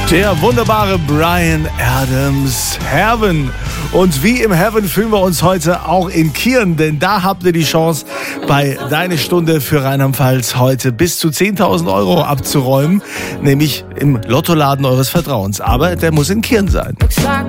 Der wunderbare Bryan Adams, Heaven. Und wie im Heaven fühlen wir uns heute auch in Kirn, denn da habt ihr die Chance, bei Deine Stunde für Rheinland-Pfalz heute bis zu 10.000 Euro abzuräumen, nämlich im Lottoladen eures Vertrauens. Aber der muss in Kirn sein.